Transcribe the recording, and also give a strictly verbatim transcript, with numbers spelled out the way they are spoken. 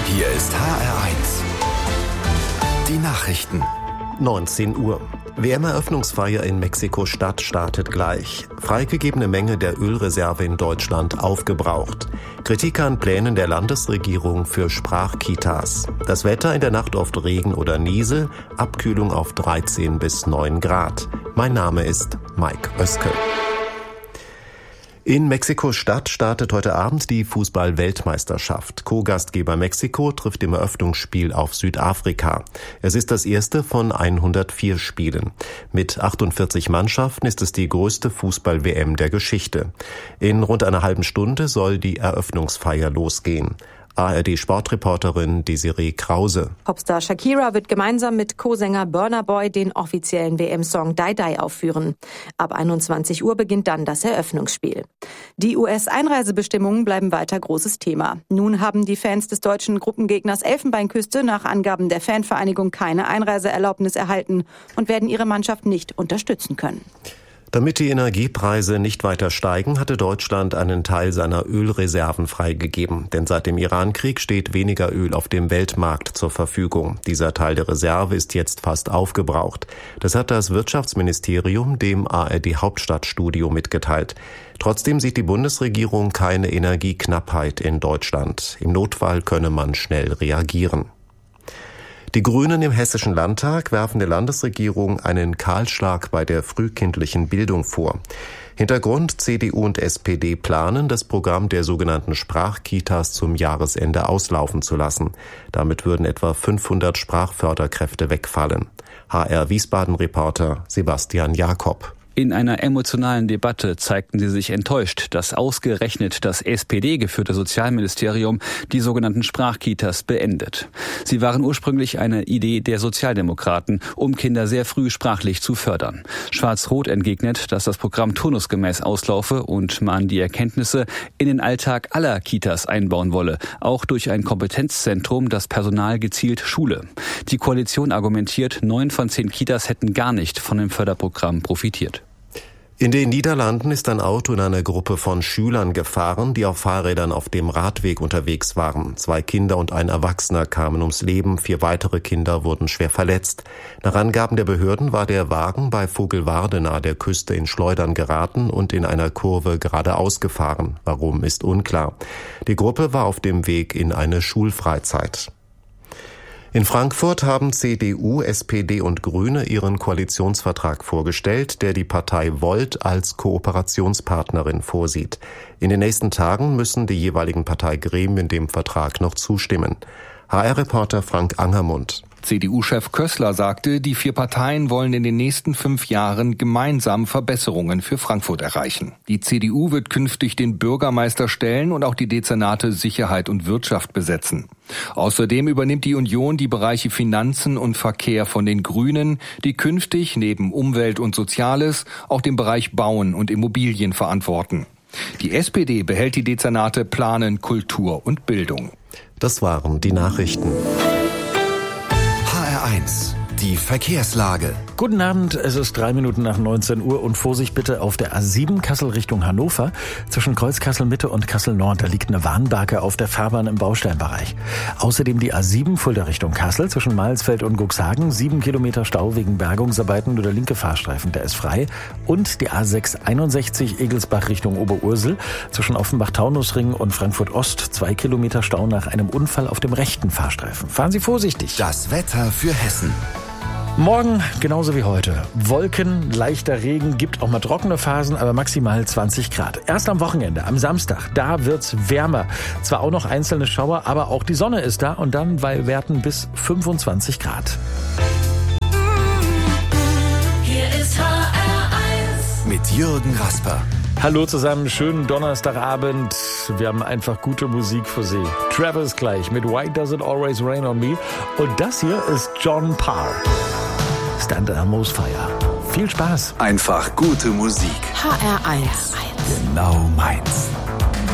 Hier ist H R eins. Die Nachrichten. neunzehn Uhr. W M-Eröffnungsfeier in Mexiko-Stadt startet gleich. Freigegebene Menge der Ölreserve in Deutschland aufgebraucht. Kritik an Plänen der Landesregierung für Sprachkitas. Das Wetter in der Nacht oft Regen oder Niesel, Abkühlung auf dreizehn bis neun Grad. Mein Name ist Mike Oeskel. In Mexiko-Stadt startet heute Abend die Fußball-Weltmeisterschaft. Co-Gastgeber Mexiko trifft im Eröffnungsspiel auf Südafrika. Es ist das erste von hundertvier Spielen. Mit achtundvierzig Mannschaften ist es die größte Fußball-W M der Geschichte. In rund einer halben Stunde soll die Eröffnungsfeier losgehen. A R D-Sportreporterin Desiree Krause. Popstar Shakira wird gemeinsam mit Co-Sänger Burna Boy den offiziellen W M-Song Die Die aufführen. Ab einundzwanzig Uhr beginnt dann das Eröffnungsspiel. Die U S-Einreisebestimmungen bleiben weiter großes Thema. Nun haben die Fans des deutschen Gruppengegners Elfenbeinküste nach Angaben der Fanvereinigung keine Einreiseerlaubnis erhalten und werden ihre Mannschaft nicht unterstützen können. Damit die Energiepreise nicht weiter steigen, hatte Deutschland einen Teil seiner Ölreserven freigegeben. Denn seit dem Iran-Krieg steht weniger Öl auf dem Weltmarkt zur Verfügung. Dieser Teil der Reserve ist jetzt fast aufgebraucht. Das hat das Wirtschaftsministerium dem A R D-Hauptstadtstudio mitgeteilt. Trotzdem sieht die Bundesregierung keine Energieknappheit in Deutschland. Im Notfall könne man schnell reagieren. Die Grünen im Hessischen Landtag werfen der Landesregierung einen Kahlschlag bei der frühkindlichen Bildung vor. Hintergrund: C D U und S P D planen, das Programm der sogenannten Sprachkitas zum Jahresende auslaufen zu lassen. Damit würden etwa fünfhundert Sprachförderkräfte wegfallen. H R-Wiesbaden-Reporter Sebastian Jakob. In einer emotionalen Debatte zeigten sie sich enttäuscht, dass ausgerechnet das S P D-geführte Sozialministerium die sogenannten Sprachkitas beendet. Sie waren ursprünglich eine Idee der Sozialdemokraten, um Kinder sehr früh sprachlich zu fördern. Schwarz-Rot entgegnet, dass das Programm turnusgemäß auslaufe und man die Erkenntnisse in den Alltag aller Kitas einbauen wolle, auch durch ein Kompetenzzentrum, das Personal gezielt schule. Die Koalition argumentiert, neun von zehn Kitas hätten gar nicht von dem Förderprogramm profitiert. In den Niederlanden ist ein Auto in einer Gruppe von Schülern gefahren, die auf Fahrrädern auf dem Radweg unterwegs waren. Zwei Kinder und ein Erwachsener kamen ums Leben, vier weitere Kinder wurden schwer verletzt. Nach Angaben der Behörden war der Wagen bei Vogelwarde nahe der Küste in Schleudern geraten und in einer Kurve geradeaus gefahren. Warum, ist unklar. Die Gruppe war auf dem Weg in eine Schulfreizeit. In Frankfurt haben C D U, S P D und Grüne ihren Koalitionsvertrag vorgestellt, der die Partei Volt als Kooperationspartnerin vorsieht. In den nächsten Tagen müssen die jeweiligen Parteigremien dem Vertrag noch zustimmen. H R-Reporter Frank Angermund. C D U-Chef Kößler sagte, die vier Parteien wollen in den nächsten fünf Jahren gemeinsam Verbesserungen für Frankfurt erreichen. Die C D U wird künftig den Bürgermeister stellen und auch die Dezernate Sicherheit und Wirtschaft besetzen. Außerdem übernimmt die Union die Bereiche Finanzen und Verkehr von den Grünen, die künftig neben Umwelt und Soziales auch den Bereich Bauen und Immobilien verantworten. Die S P D behält die Dezernate Planen, Kultur und Bildung. Das waren die Nachrichten. H R eins. Die Verkehrslage. Guten Abend, es ist drei Minuten nach neunzehn Uhr und Vorsicht bitte auf der A sieben Kassel Richtung Hannover. Zwischen Kreuz Kassel Mitte und Kassel Nord, da liegt eine Warnbarke auf der Fahrbahn im Bausteinbereich. Außerdem die A sieben Fulda Richtung Kassel zwischen Malsfeld und Guxhagen. Sieben Kilometer Stau wegen Bergungsarbeiten, nur der linke Fahrstreifen, der ist frei. Und die A sechs einundsechzig Egelsbach Richtung Oberursel zwischen Offenbach-Taunusring und Frankfurt Ost. Zwei Kilometer Stau nach einem Unfall auf dem rechten Fahrstreifen. Fahren Sie vorsichtig. Das Wetter für Hessen. Morgen genauso wie heute. Wolken, leichter Regen, gibt auch mal trockene Phasen, aber maximal zwanzig Grad. Erst am Wochenende, am Samstag, da wird's wärmer. Zwar auch noch einzelne Schauer, aber auch die Sonne ist da und dann bei Werten bis fünfundzwanzig Grad. Hier ist H R eins. Mit Jürgen Rasper. Hallo zusammen, schönen Donnerstagabend. Wir haben einfach gute Musik für Sie. Travis gleich mit Why Does It Always Rain on Me? Und das hier ist John Parr. Stand Elmo's Fire. Viel Spaß. Einfach gute Musik. H R eins. Genau meins.